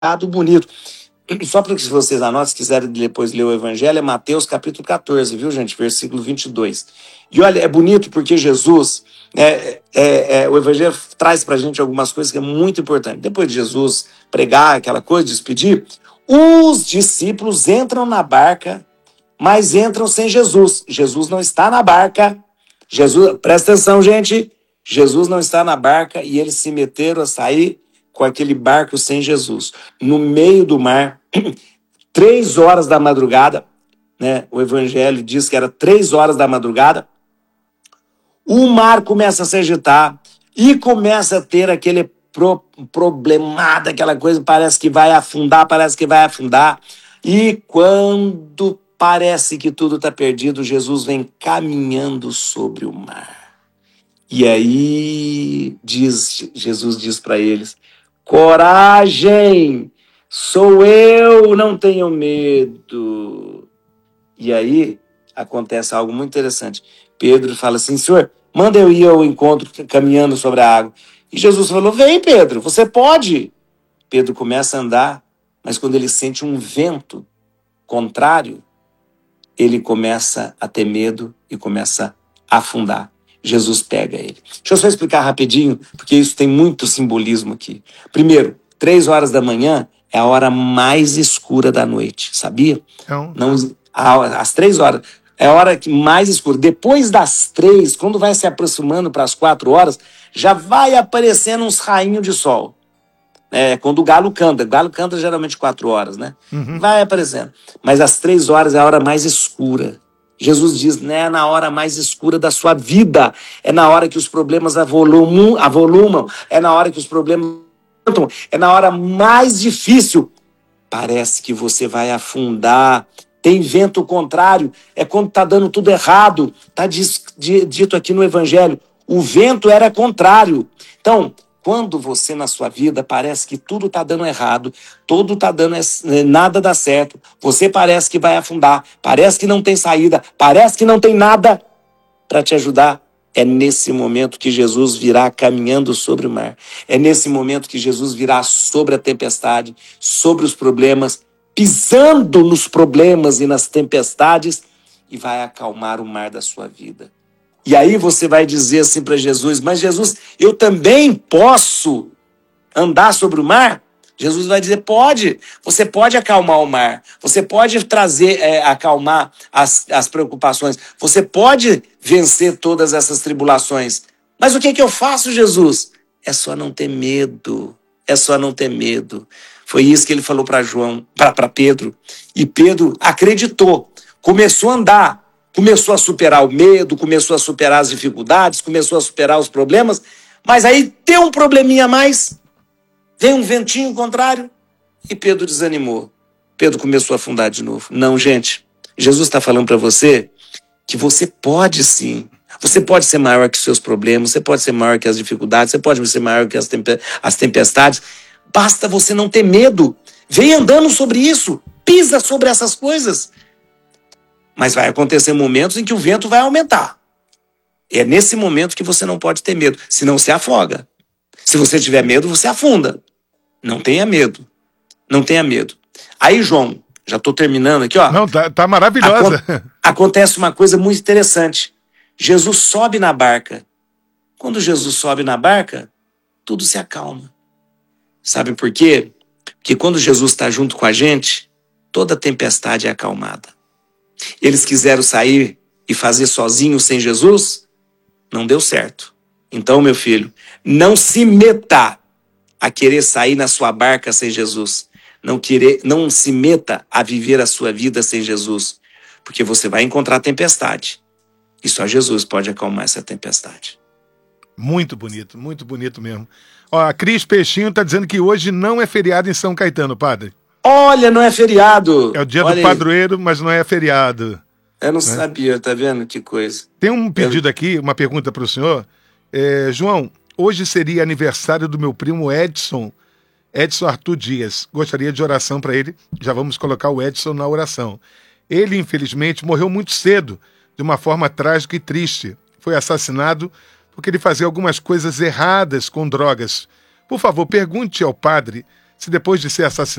bonito. Só para que vocês anotem, se quiserem depois ler o Evangelho, é Mateus capítulo 14, viu, gente? Versículo 22. E olha, é bonito porque Jesus, o Evangelho traz para a gente algumas coisas que é muito importante. Depois de Jesus pregar aquela coisa, despedir, os discípulos entram na barca, mas entram sem Jesus. Jesus não está na barca. Jesus, presta atenção, gente. Jesus não está na barca e eles se meteram a sair com aquele barco sem Jesus. No meio do mar, 3 horas da madrugada, né? O Evangelho diz que era 3 horas da madrugada, o mar começa a se agitar e começa a ter aquele problemado, aquela coisa, parece que vai afundar. E quando parece que tudo está perdido, Jesus vem caminhando sobre o mar. E aí Jesus diz para eles: coragem, sou eu, não tenham medo. E aí acontece algo muito interessante. Pedro fala assim: Senhor, manda eu ir ao encontro caminhando sobre a água. E Jesus falou: vem, Pedro, você pode. Pedro começa a andar, mas quando ele sente um vento contrário, ele começa a ter medo e começa a afundar. Jesus pega ele. Deixa eu só explicar rapidinho, porque isso tem muito simbolismo aqui. Primeiro, 3 horas da manhã é a hora mais escura da noite, sabia? Não, às 3 horas é a hora que mais escura. Depois das 3, quando vai se aproximando para as 4 horas, já vai aparecendo uns rainhos de sol. Quando o galo canta geralmente 4 horas, né? Uhum. Vai aparecendo. Mas às 3 horas é a hora mais escura. Jesus diz, né, é na hora mais escura da sua vida. É na hora que os problemas avolumam. É na hora que os problemas... É na hora mais difícil. Parece que você vai afundar. Tem vento contrário. É quando está dando tudo errado. Está dito aqui no Evangelho. O vento era contrário. Então... quando você na sua vida parece que tudo está dando errado, tudo está dando nada dá certo, você parece que vai afundar, parece que não tem saída, parece que não tem nada para te ajudar, é nesse momento que Jesus virá caminhando sobre o mar. É nesse momento que Jesus virá sobre a tempestade, sobre os problemas, pisando nos problemas e nas tempestades e vai acalmar o mar da sua vida. E aí você vai dizer assim para Jesus: mas Jesus, eu também posso andar sobre o mar? Jesus vai dizer: pode. Você pode acalmar o mar. Você pode acalmar as preocupações. Você pode vencer todas essas tribulações. Mas o que eu faço, Jesus? É só não ter medo. É só não ter medo. Foi isso que ele falou para Pedro. E Pedro acreditou. Começou a andar. Começou a superar o medo, começou a superar as dificuldades, começou a superar os problemas, mas aí deu um probleminha a mais, veio um ventinho contrário e Pedro desanimou. Pedro começou a afundar de novo. Não, gente, Jesus está falando para você que você pode sim. Você pode ser maior que os seus problemas, você pode ser maior que as dificuldades, você pode ser maior que as tempestades. Basta você não ter medo. Vem andando sobre isso, pisa sobre essas coisas. Mas vai acontecer momentos em que o vento vai aumentar. É nesse momento que você não pode ter medo, senão você afoga. Se você tiver medo, você afunda. Não tenha medo. Não tenha medo. Aí, João, já estou terminando aqui, ó. Não, tá maravilhosa. Acontece uma coisa muito interessante. Jesus sobe na barca. Quando Jesus sobe na barca, tudo se acalma. Sabe por quê? Porque quando Jesus está junto com a gente, toda tempestade é acalmada. Eles quiseram sair e fazer sozinhos sem Jesus, não deu certo. Então, meu filho, não se meta a querer sair na sua barca sem Jesus. Não se meta a viver a sua vida sem Jesus, porque você vai encontrar tempestade. E só Jesus pode acalmar essa tempestade. Muito bonito mesmo. Ó, a Cris Peixinho está dizendo que hoje não é feriado em São Caetano, padre. Olha, não é feriado. É o dia do padroeiro, mas não é feriado. Eu não sabia, tá vendo? Que coisa. Tem um pedido aqui, uma pergunta para o senhor. João, hoje seria aniversário do meu primo Edson Arthur Dias. Gostaria de oração para ele. Já vamos colocar o Edson na oração. Ele, infelizmente, morreu muito cedo, de uma forma trágica e triste. Foi assassinado porque ele fazia algumas coisas erradas com drogas. Por favor, pergunte ao padre se depois de ser assassinado